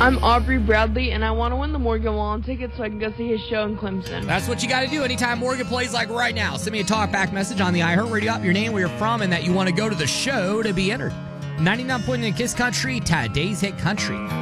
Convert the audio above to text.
I'm Aubrey Bradley, and I want to win the Morgan Wallen ticket so I can go see his show in Clemson. That's what you got to do anytime Morgan plays, like right now. Send me a talkback message on the iHeartRadio app, your name, where you're from, and that you want to go to the show to be entered. 99.9 Kiss Country, today's hit country.